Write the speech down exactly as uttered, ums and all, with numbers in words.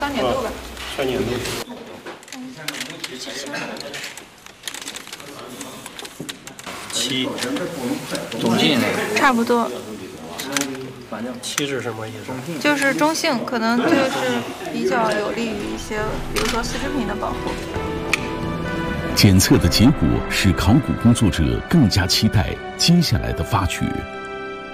当粘度吧。 算粘度。七， 中性差不多。 七是什么意思？ 就是中性，可能就是比较有利于一些，比如说丝织品的保护。 检测的结果使考古工作者更加期待接下来的发掘。